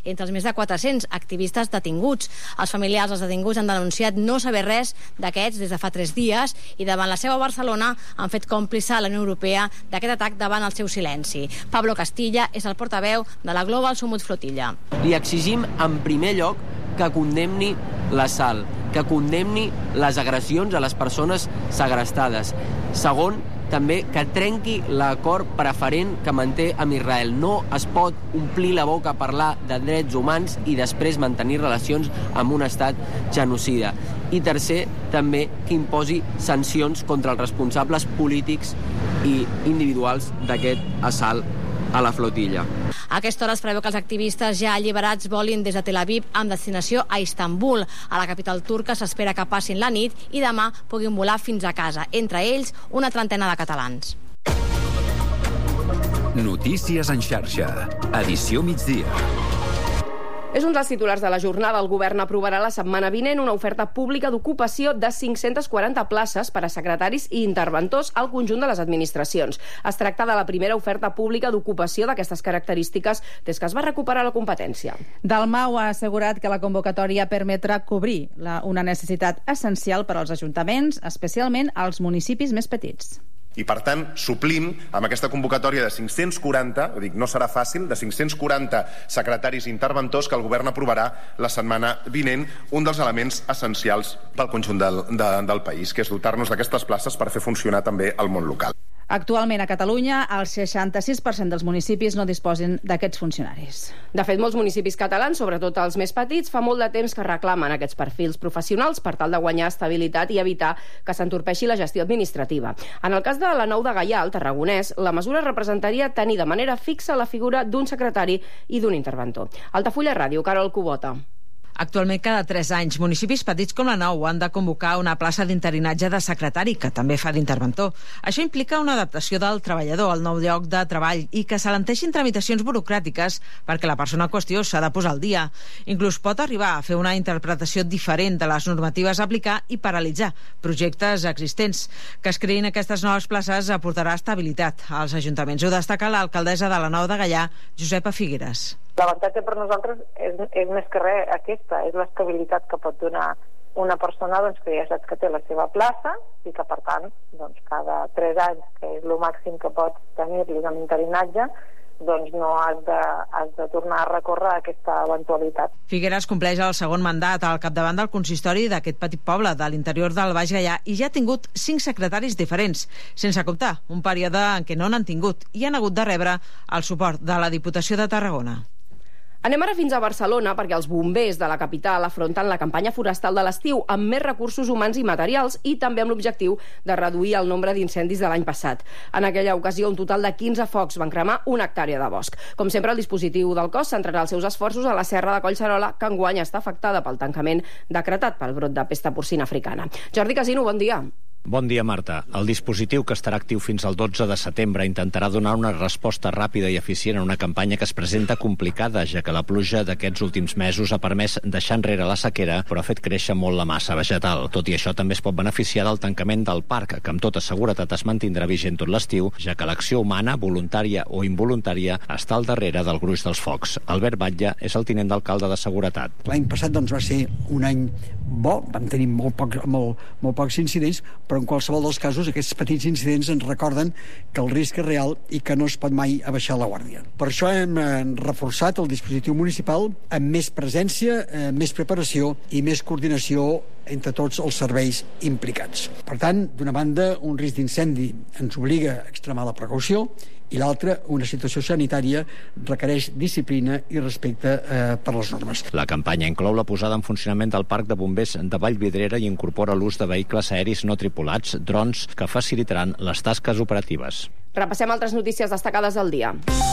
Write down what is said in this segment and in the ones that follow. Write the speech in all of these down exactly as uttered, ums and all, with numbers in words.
entre els més de quatre-cents activistes detinguts. Els familiars dels detinguts han denunciat no saber res d'aquests des de fa tres dies i davant la seu a Barcelona han fet còmplice a la Unió Europea d'aquest atac davant el seu silenci. Pablo Castilla és el portaveu de la Global Summit Flotilla. Li exigim, en primer lloc, que condemni l'assalt, que condemni les agressions a les persones segrestades. Segon, també que trenqui l'acord preferent que manté amb Israel. No es pot omplir la boca a parlar de drets humans i després mantenir relacions amb un estat genocida. I tercer, també que imposi sancions contra els responsables polítics i individuals d'aquest assalt a la flotilla. A aquesta hora es preveu que els activistes ja alliberats volin des de Tel Aviv amb destinació a Istanbul. A la capital turca s'espera que passin la nit i demà puguin volar fins a casa. Entre ells, una trentena de catalans. Notícies en xarxa. Edició migdia. És un dels titulars de la jornada. El govern aprovarà la setmana vinent una oferta pública d'ocupació de cinc-centes quaranta places per a secretaris i interventors al conjunt de les administracions. Es tracta de la primera oferta pública d'ocupació d'aquestes característiques des que es va recuperar la competència. Dalmau ha assegurat que la convocatòria permetrà cobrir la, una necessitat essencial per als ajuntaments, especialment als municipis més petits. I, per tant, suplim amb aquesta convocatòria de cinc-cents quaranta, dic, no serà fàcil, de cinc-cents quaranta secretaris i interventors que el govern aprovarà la setmana vinent, un dels elements essencials pel conjunt del, de, del país, que és dotar-nos d'aquestes places per fer funcionar també el món local. Actualment a Catalunya, el seixanta-sis per cent dels municipis no disposen d'aquests funcionaris. De fet, molts municipis catalans, sobretot els més petits, fa molt de temps que reclamen aquests perfils professionals per tal de guanyar estabilitat i evitar que s'entorpeixi la gestió administrativa. En el cas de la Nou de Gaià, al Tarragonès, la mesura representaria tenir de manera fixa la figura d'un secretari i d'un interventor. Altafulla Ràdio, Carol Cubota. Actualment, cada tres anys, municipis petits com la Nou han de convocar una plaça d'interinatge de secretari, que també fa d'interventor. Això implica una adaptació del treballador al nou lloc de treball i que s'alenteixin tramitacions burocràtiques perquè la persona en qüestió s'ha de posar al dia. Inclús pot arribar a fer una interpretació diferent de les normatives a aplicar i paralitzar projectes existents. Que es creïn aquestes noves places aportarà estabilitat als ajuntaments. Ho destaca l'alcaldessa de la Nou de Gaià, Josepa Figueres. L'avantatge per nosaltres és, és més que res aquesta, és l'estabilitat que pot donar una persona doncs, que ja saps que té la seva plaça i que, per tant, doncs, cada tres anys, que és el màxim que pots tenir-li de l'interinatge, doncs no has de, has de tornar a recórrer a aquesta eventualitat. Figueres compleix el segon mandat al capdavant del consistori d'aquest petit poble de l'interior del Baix Gaià i ja ha tingut cinc secretaris diferents, sense comptar un període en què no n'han tingut i han hagut de rebre el suport de la Diputació de Tarragona. Anem ara fins a Barcelona perquè els bombers de la capital afronten la campanya forestal de l'estiu amb més recursos humans i materials i també amb l'objectiu de reduir el nombre d'incendis de l'any passat. En aquella ocasió, un total de quinze focs van cremar una hectàrea de bosc. Com sempre, el dispositiu del cos centrarà els seus esforços a la serra de Collserola, que enguany està afectada pel tancament decretat pel brot de pesta porcina africana. Jordi Casino, bon dia. Bon dia, Marta. El dispositiu, que estarà actiu fins al dotze de setembre, intentarà donar una resposta ràpida i eficient a una campanya que es presenta complicada, ja que la pluja d'aquests últims mesos ha permès deixar enrere la sequera, però ha fet créixer molt la massa vegetal. Tot i això, també es pot beneficiar del tancament del parc, que amb tota seguretat es mantindrà vigent tot l'estiu, ja que l'acció humana, voluntària o involuntària, està al darrere del gruix dels focs. Albert Batlle és el tinent d'alcalde de Seguretat. L'any passat doncs, va ser un any bo, vam tenir molt pocs, molt, molt pocs incidents, però en qualsevol dels casos aquests petits incidents ens recorden que el risc és real i que no es pot mai abaixar la guàrdia. Per això hem eh, reforçat el dispositiu municipal amb més presència, eh, més preparació i més coordinació entre tots els serveis implicats. Per tant, d'una banda, un risc d'incendi ens obliga a extremar la precaució i l'altra, una situació sanitària requereix disciplina i respecte eh, per les normes. La campanya inclou la posada en funcionament del parc de bombers de Vallvidrera i incorpora l'ús de vehicles aeris no tripulats, drons, que facilitaran les tasques operatives. Repassem altres notícies destacades del dia.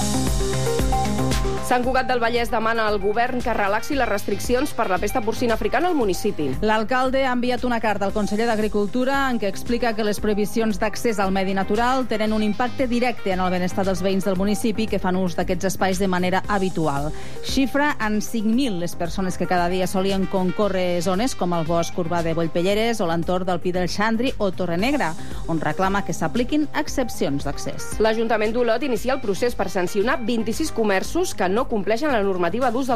Sant Cugat del Vallès demana al govern que relaxi les restriccions per la pesta porcina africana al municipi. L'alcalde ha enviat una carta al conseller d'Agricultura en què explica que les prohibicions d'accés al medi natural tenen un impacte directe en el benestar dels veïns del municipi que fan ús d'aquests espais de manera habitual. Xifra en cinc mil les persones que cada dia solien concórrer zones com el bosc urbà de Bollpelleres o l'entorn del Pi del Xandri o Torrenegra, on reclama que s'apliquin excepcions d'accés. L'Ajuntament d'Olot inicia el procés per sancionar vint-i-sis comerços que no compleixen la normativa d'ús del